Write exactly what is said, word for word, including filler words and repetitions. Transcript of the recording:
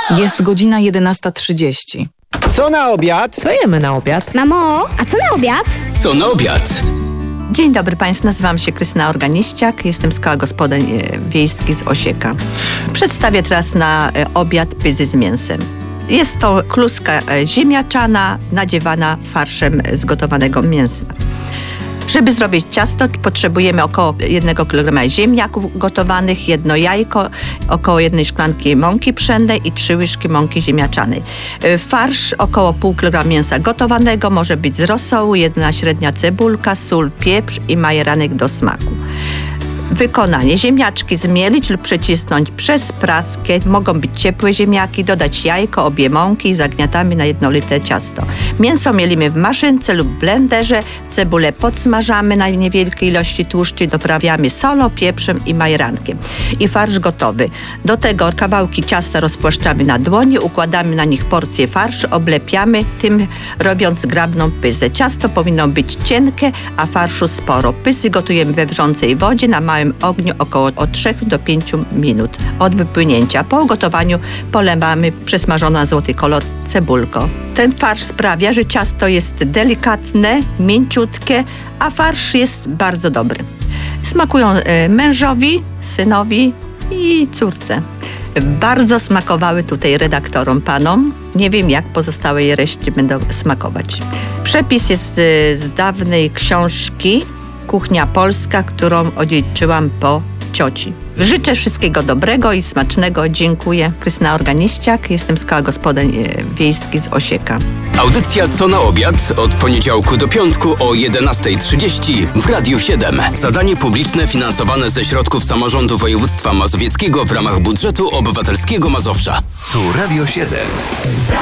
Jest godzina jedenasta trzydzieści. Co na obiad? Co jemy na obiad? Mamo, a co na obiad? Co na obiad? Dzień dobry Państwu, nazywam się Krystyna Organiściak, jestem z Koła Gospodyń Wiejskich z Osieka. Przedstawię teraz na obiad pyzy z mięsem. Jest to kluska ziemniaczana nadziewana farszem z gotowanego mięsa. Żeby zrobić ciasto, potrzebujemy około jednego kilograma ziemniaków gotowanych, jedno jajko, około jednej szklanki mąki pszennej i trzy łyżki mąki ziemniaczanej. Farsz około pół kilograma mięsa gotowanego, może być z rosołu, jedna średnia cebulka, sól, pieprz i majeranek do smaku. Wykonanie. Ziemniaczki zmielić lub przecisnąć przez praskę. Mogą być ciepłe ziemniaki, dodać jajko, obie mąki i zagniatamy na jednolite ciasto. Mięso mielimy w maszynce lub blenderze, cebulę podsmażamy na niewielkiej ilości tłuszczu, doprawiamy solą, pieprzem i majerankiem. I farsz gotowy. Do tego kawałki ciasta rozpłaszczamy na dłoni, układamy na nich porcję farszu, oblepiamy, tym robiąc zgrabną pyzę. Ciasto powinno być cienkie, a farszu sporo. Pyzy gotujemy we wrzącej wodzie na małym ogniu około od trzech do pięciu minut od wypłynięcia. Po ugotowaniu polewamy przesmażona na złoty kolor cebulką. Ten farsz sprawia, że ciasto jest delikatne, mięciutkie, a farsz jest bardzo dobry. Smakują mężowi, synowi i córce. Bardzo smakowały tutaj redaktorom, panom. Nie wiem, jak pozostałe je reszcie będą smakować. Przepis jest z dawnej książki Kuchnia Polska, którą odziedziczyłam po cioci. Życzę wszystkiego dobrego i smacznego. Dziękuję. Krystyna Organiściak, jestem z Koła Gospodyń Wiejskich z Osieka. Audycja Co na obiad od poniedziałku do piątku o jedenasta trzydzieści w Radiu siedem. Zadanie publiczne finansowane ze środków samorządu województwa mazowieckiego w ramach budżetu obywatelskiego Mazowsza. Tu Radio siedem.